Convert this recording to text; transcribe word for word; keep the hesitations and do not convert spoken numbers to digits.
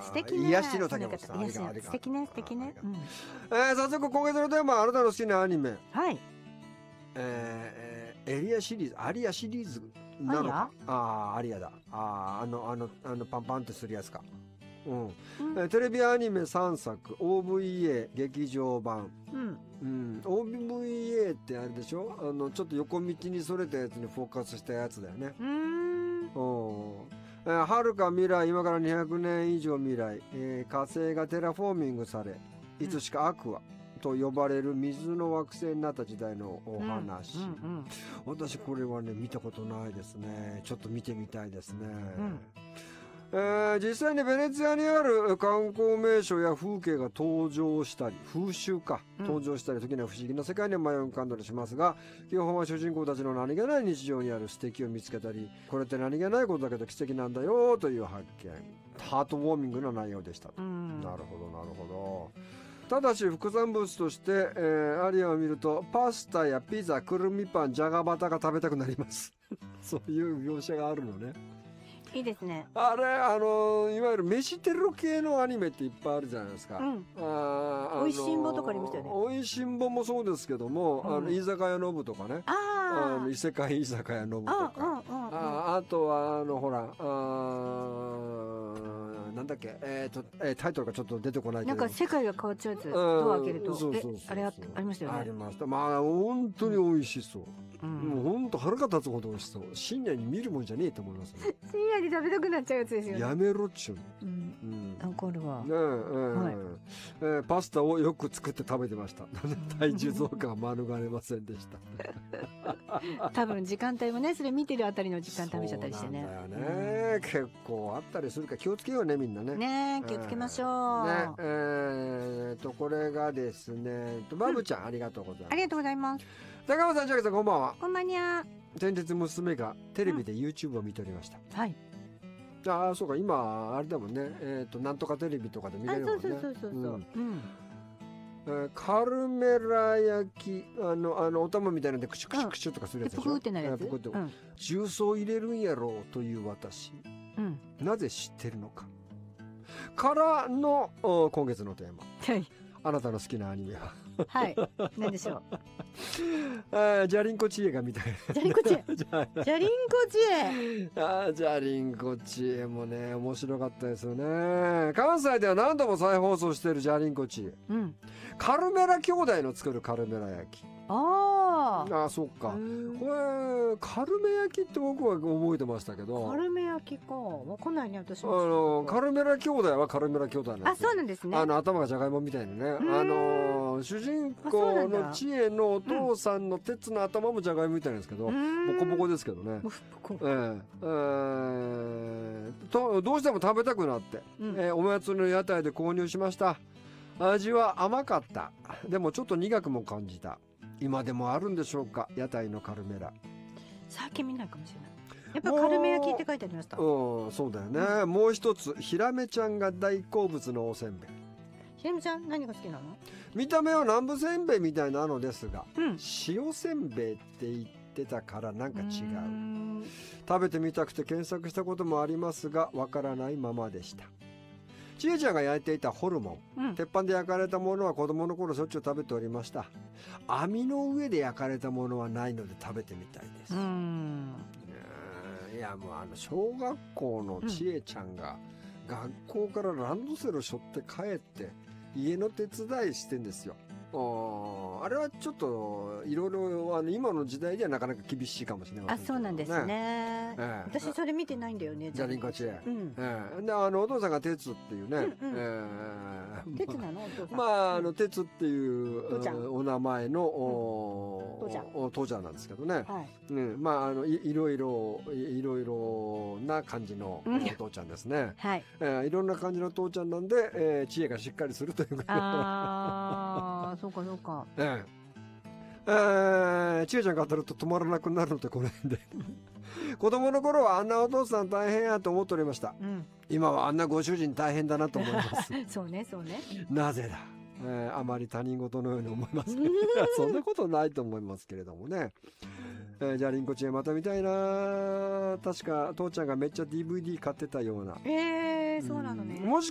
素敵ね。 癒しの竹本さん、ありが癒し素敵ね素敵ね。うん、 えー、早速今月のテーマはあなたの好きなアニメ、 はい。 えー、エリアシリーズ、アリアシリーズなのか。ああ、アリアだ。ああ、あのあのあのパンパンってするやつか。うん、うん、えー、テレビアニメさんさく オーブイエー 劇場版、うんうん、オーブイエー ってあれでしょ、あのちょっと横道にそれたやつにフォーカスしたやつだよね。うーん、おえー、遥か未来、今からにひゃくねん以上未来、えー、火星がテラフォーミングされいつしかアクアと呼ばれる水の惑星になった時代のお話、うんうんうん、私これはね見たことないですね。ちょっと見てみたいですね。うん、えー、実際にベネツィアにある観光名所や風景が登場したり風習か、うん、登場したり時には不思議な世界に迷い浮かんだりしますが、基本は主人公たちの何気ない日常にある素敵を見つけたり、これって何気ないことだけど奇跡なんだよという発見、ハートウォーミングな内容でした、うん、なるほどなるほど。ただし副産物として、えー、アリアを見るとパスタやピザ、くるみパン、じゃがバタが食べたくなりますそういう描写があるのね。 いいですね。 あれ、あのいわゆる飯テロ系のアニメっていっぱいあるじゃないですか。うん、ああ、 おいしんぼとかありましたよね。 おいしんぼもそうですけども、うん、あの居酒屋のぶとかね、ああの異世界居酒屋のぶとか、あ, あ, あとはあのほらあなんだっけ、えーとえー、タイトルがちょっと出てこないけど、 なんか世界が変わっちゃうやつ、ドア開けると、そうそうそうそう、あれ あ, ありましたよね。 ありました。まあ本当に美味しそう、うん、もう本当腹が立つほど美味しそう。深夜に見るもんじゃねえと思いますね深夜に食べたくなっちゃうやつですよね。 やめろっちゅう、 うんうん、わかるわ、ねえーはい、えー、パスタをよく作って食べてました体重増加は免れませんでした多分時間帯もね、それ見てるあたりの時間食べちゃったりしてね。 そうなんだよね、うん、結構あったりするから気をつけようね、みんなね。 ね、気をつけましょう、ね。 えー、とこれがですね、バブちゃん、うん、ありがとうございます。 ありがとうございます。 高尾さん、千秋さん、こんばんは。 こんばんにゃ。 先日娘がテレビで YouTube を見ておりました、うん、はい。ああ、そうか、今あれだもんね、えっ、ー、となんとかテレビとかで見れるもんね。そうそうそうそうそう、うん、えー、カルメラ焼き、あのあのお玉みたいなんでクシュクシュクシュとかするやつでしょ。 プクってなるやつ、 えー、プクって、うん、重曹入れるんやろうという私、うん、なぜ知ってるのかからの今月のテーマ、はい、あなたの好きなアニメははい何でしょうあ、ジャリンコ知恵が見たい。 ジャリンコ知恵ジャリンコ知恵あ、ジャリンコ知恵もね面白かったですよね。関西では何度も再放送しているジャリンコ知恵、うん、カルメラ兄弟の作るカルメラ焼き。ああ、そっか。これカルメ焼きって僕は覚えてましたけど。 カルメ焼きか、わかんないね私も。 あのカルメラ兄弟はカルメラ兄弟なんですよ。 あ、そうなんですね。 あの頭がじゃがいもみたいなね。あの主人公の知恵のお父さんの鉄の頭もじゃがいもみたいなんですけど、ボコボコですけどね。えーえー、とどうしても食べたくなって、うん、えー、おやつの屋台で購入しました。味は甘かった。でもちょっと苦くも感じた。今でもあるんでしょうか、屋台のカルメラ。 最近見ないかもしれない。やっぱカルメ焼きって書いてありました。 うん、そうだよね、うん、もう一つ、ヒラメちゃんが大好物のおせんべい。 ヒラメちゃん何が好きなの？ 見た目は南部せんべいみたいなのですが、うん、塩せんべいって言ってたからなんか違う。う食べてみたくて検索したこともありますがわからないままでした。ちえちゃんが焼いていたホルモン、うん、鉄板で焼かれたものは子供の頃しょっちゅう食べておりました。網の上で焼かれたものはないので食べてみたいです。うん、いやもうあの小学校のちえちゃんが学校からランドセル背負って帰って家の手伝いしてんですよ。あれはちょっといろいろあの今の時代ではなかなか厳しいかもしれませんけど、ね、 あ、そうなんですね、ええ、私それ見てないんだよね。 ジャリンコ知恵、うん、ええ、であのお父さんが鉄っていうね、うんうん、ええ、鉄なのお父さん。 まああの鉄っていうお名前のお、 うん、父ちゃんお父ちゃんなんですけどね、はい、うん、まああの い, いろいろいろいろな感じのお父ちゃんですね、うん、はい、えー、いろんな感じの父ちゃんなんで、えー、知恵がしっかりするというか、 ああそうかそうか、 えええー、ちえちゃんが当たると止まらなくなるのでこの辺で子供の頃はあんなお父さん大変やと思っておりました、うん、今はあんなご主人大変だなと思いますそうねそうね。 なぜだ、えー、あまり他人事のように思いますけどそんなことないと思いますけれどもね、えー、じゃありんこちえまた見たいな。確か父ちゃんがめっちゃ ディーブイディー 買ってたような。 えー、そうなのね。 もし